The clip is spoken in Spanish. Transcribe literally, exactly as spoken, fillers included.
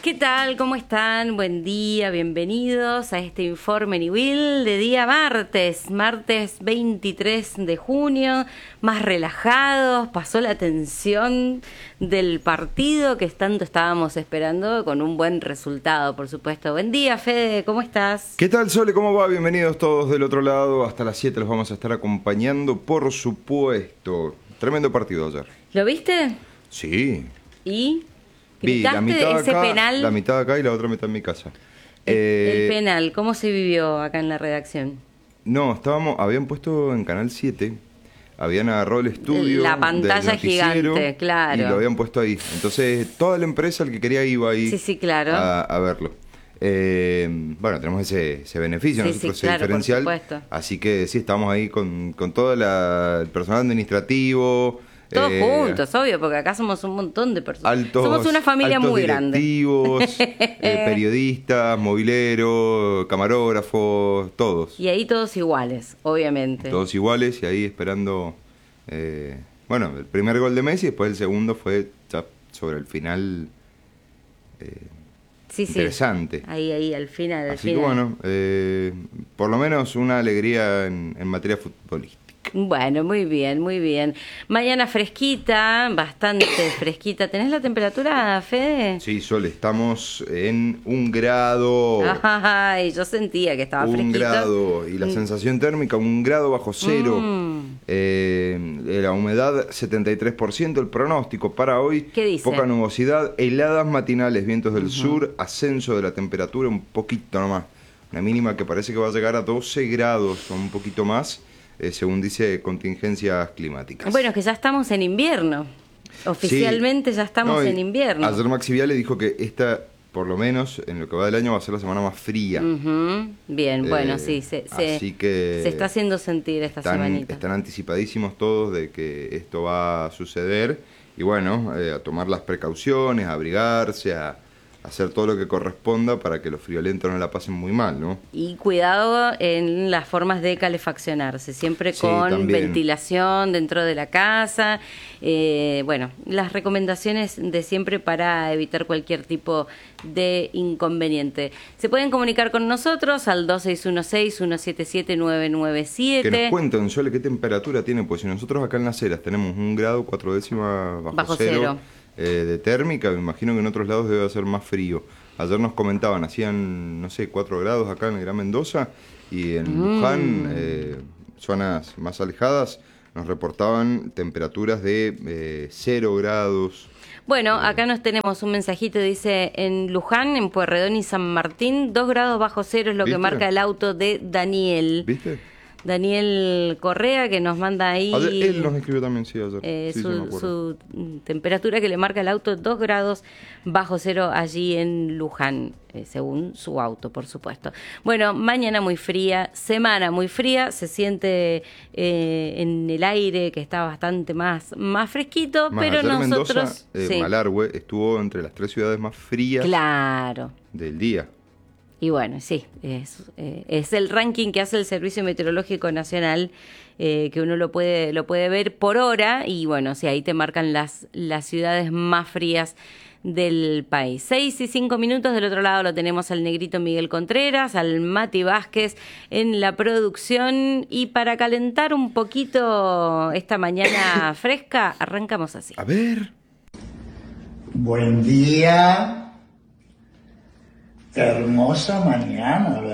¿Qué tal? ¿Cómo están? Buen día, bienvenidos a este informe Niwil de día martes, martes veintitrés de junio, más relajados, pasó la tensión del partido que tanto estábamos esperando con un buen resultado, por supuesto. Buen día, Fede, ¿cómo estás? ¿Qué tal, Sole? ¿Cómo va? Bienvenidos todos del otro lado, hasta las siete los vamos a estar acompañando, por supuesto. Tremendo partido ayer. ¿Lo viste? Sí. ¿Y? Vi la mitad ese acá, penal? la mitad acá y la otra mitad en mi casa. El, eh, el penal, ¿cómo se vivió acá en la redacción? No, estábamos, habían puesto en Canal siete, habían agarrado el estudio, la pantalla gigante, claro, y lo habían puesto ahí. Entonces toda la empresa, el que quería, iba ahí sí, sí, claro. a, a verlo. Eh, bueno, tenemos ese, ese beneficio, sí, nosotros sí, ese claro, diferencial. por supuesto. Así que sí, estamos ahí con, con todo la, el personal administrativo. Todos eh, juntos, obvio, porque acá somos un montón de personas. Altos, somos una familia altos muy grande. directivos, eh, periodistas, mobileros, camarógrafos, todos. Y ahí todos iguales, obviamente. Todos iguales y ahí esperando, eh, bueno, el primer gol de Messi, después el segundo fue ya sobre el final, eh, sí, interesante. Sí. Ahí, ahí, al final, al Así final. que bueno, eh, por lo menos una alegría en, en materia futbolística. Bueno, muy bien, muy bien. Mañana fresquita, bastante fresquita. ¿Tenés la temperatura, Fede? Sí, Sol, estamos en un grado. Ay, yo sentía que estaba un fresquito. Un grado, y la mm. sensación térmica, un grado bajo cero. Mm. Eh, la humedad, setenta y tres por ciento. El pronóstico para hoy, ¿qué dice? Poca nubosidad, heladas matinales, vientos del uh-huh. sur, ascenso de la temperatura un poquito nomás. Una mínima que parece que va a llegar a doce grados o un poquito más. Eh, según dice contingencias climáticas. Bueno, es que ya estamos en invierno. Oficialmente sí. ya estamos no, en invierno. Ayer Maxi Viale dijo que esta, por lo menos en lo que va del año, va a ser la semana más fría. Uh-huh. Bien, eh, bueno, sí, se, se, así que se está haciendo sentir esta están, semanita. Están anticipadísimos todos de que esto va a suceder. Y bueno, eh, a tomar las precauciones, a abrigarse, a hacer todo lo que corresponda para que los friolentos no la pasen muy mal, ¿no? Y cuidado en las formas de calefaccionarse, siempre sí, con también. ventilación dentro de la casa. Eh, bueno, las recomendaciones de siempre para evitar cualquier tipo de inconveniente. Se pueden comunicar con nosotros al dos seis uno seis, uno siete siete, nueve nueve siete. Que nos cuenten, Sole, qué temperatura tiene, pues si nosotros acá en Las Heras tenemos un grado, cuatro décimas bajo, bajo cero. cero. Eh, de térmica, me imagino que en otros lados debe ser más frío. Ayer nos comentaban, hacían, no sé, cuatro grados acá en el Gran Mendoza, y en mm. Luján, eh, zonas más alejadas, nos reportaban temperaturas de eh, cero grados. Bueno, acá nos tenemos un mensajito, dice, en Luján, en Pueyrredón y San Martín, dos grados bajo cero es lo ¿Viste? que marca el auto de Daniel. ¿Viste? Daniel Correa, que nos manda ahí... Ayer, él nos escribió también, sí, ayer. Eh, sí, su, sí, su temperatura que le marca el auto, dos grados bajo cero allí en Luján, eh, según su auto, por supuesto. Bueno, mañana muy fría, semana muy fría, se siente eh, en el aire que está bastante más, más fresquito, más, pero nosotros... Mendoza, eh, sí. Malargüe estuvo entre las tres ciudades más frías claro. del día. Y bueno, sí, es, eh, es el ranking que hace el Servicio Meteorológico Nacional, eh, que uno lo puede lo puede ver por hora, y bueno, sí, ahí te marcan las, las ciudades más frías del país. Seis y cinco minutos, del otro lado lo tenemos al negrito Miguel Contreras, al Mati Vázquez en la producción, y para calentar un poquito esta mañana fresca, arrancamos así. A ver. Buen día. Hermosa mañana, ¿verdad?